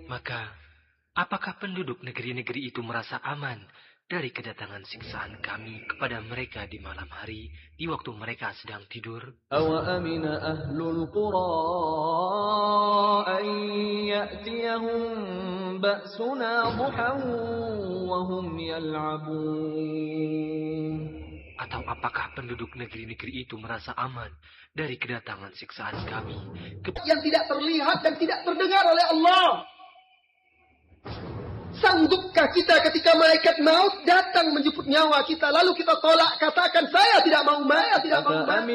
Maka, apakah penduduk negeri-negeri itu merasa aman dari kedatangan siksaan kami kepada mereka di malam hari, di waktu mereka sedang tidur? أَوَأَمِنَ أَهْلُ الْقُرَىٰ أَن يَأْتِيَهُم بَأْسُنَا ضُحًى وَهُمْ يَلْعَبُونَ Atau apakah penduduk negeri-negeri itu merasa aman dari kedatangan siksaan kami yang tidak terlihat dan tidak terdengar oleh Allah? Sanggupkah kita ketika malaikat maut datang menjemput nyawa kita, lalu kita tolak, katakan saya tidak mau mati, tidak mau mati?